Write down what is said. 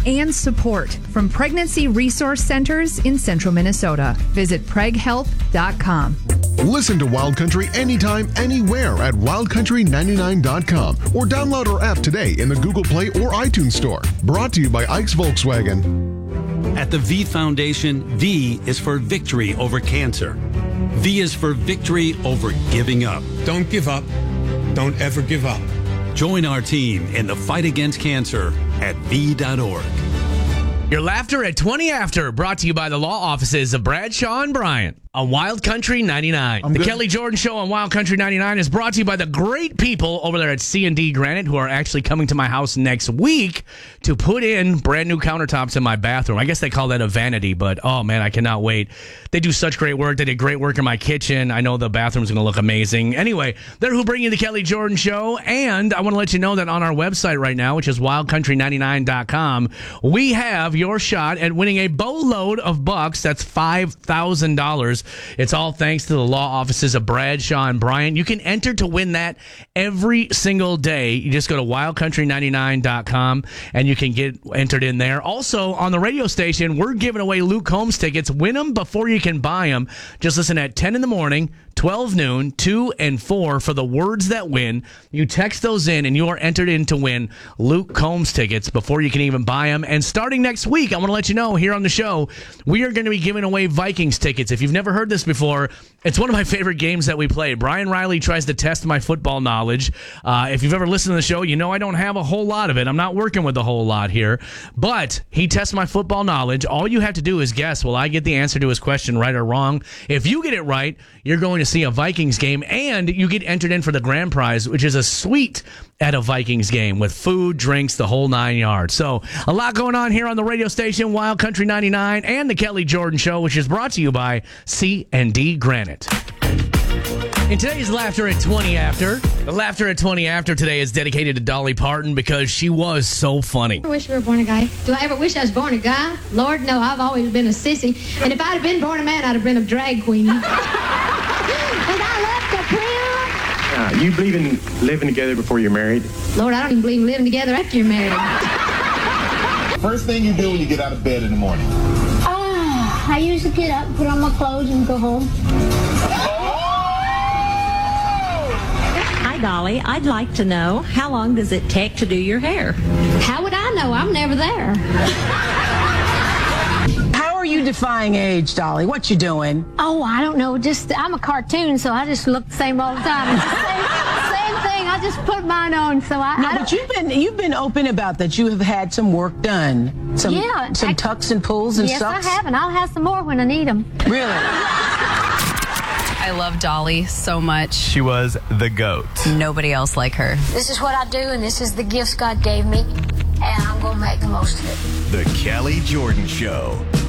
and support from pregnancy resource centers in central Minnesota. Visit preghealth.com. Listen to Wild Country anytime, anywhere at wildcountry99.com or download our app today in the Google Play or iTunes Store. Brought to you by Ike's Volkswagen. At the V Foundation, V is for victory over cancer. V is for victory over giving up. Don't give up. Don't ever give up. Join our team in the fight against cancer at V.org. Your laughter at 20 after, brought to you by the law offices of Bradshaw and Bryant on Wild Country 99. The Kelly Jordan Show on Wild Country 99 is brought to you by the great people over there at C&D Granite, who are actually coming to my house next week to put in brand new countertops in my bathroom. I guess they call that a vanity, but oh man, I cannot wait. They do such great work. They did great work in my kitchen. I know the bathroom's going to look amazing. Anyway, they're who bring you the Kelly Jordan Show, and I want to let you know that on our website right now, which is wildcountry99.com, we have your shot at winning a boatload of bucks. That's $5,000. It's all thanks to the law offices of Bradshaw and Bryant. You can enter to win that every single day. You just go to wildcountry99.com and you can get entered in there. Also, on the radio station, we're giving away Luke Combs tickets. Win them before you can buy them. Just listen at 10 in the morning, 12 noon, 2 and 4 for the words that win. You text those in and you are entered in to win Luke Combs tickets before you can even buy them. And starting next week, I want to let you know here on the show, we are going to be giving away Vikings tickets. If you've never heard this before, it's one of my favorite games that we play. Brian Riley tries to test my football knowledge. If you've ever listened to the show, you know I don't have a whole lot of it. I'm not working with a whole lot here. But he tests my football knowledge. All you have to do is guess, will I get the answer to his question right or wrong? If you get it right, you're going to see a Vikings game, and you get entered in for the grand prize, which is a suite at a Vikings game with food, drinks, the whole 9 yards. So a lot going on here on the radio station, Wild Country 99, and the Kelly Jordan Show, which is brought to you by C&D Granite. In today's Laughter at 20 After, the Laughter at 20 After today is dedicated to Dolly Parton because she was so funny. I wish we were born a guy. Do I ever wish I was born a guy? Lord, no, I've always been a sissy. And if I'd have been born a man, I'd have been a drag queen. And I love Capri. You believe in living together before you're married? Lord, I don't even believe in living together after you're married. First thing you do when you get out of bed in the morning? I usually get up, put on my clothes, and go home. Hi, Dolly. I'd like to know, how long does it take to do your hair? How would I know? I'm never there. How are you defying age, Dolly? What you doing? Oh, I don't know. I'm a cartoon, so I just look the same all the time. Same thing. I just put mine on, so But you've been open about that. You have had some work done. Some tucks and pulls and yes, sucks. Yes, I have, and I'll have some more when I need them. Really? I love Dolly so much. She was the GOAT. Nobody else like her. This is what I do, and this is the gifts God gave me, and I'm going to make the most of it. The Kelly Jordan Show.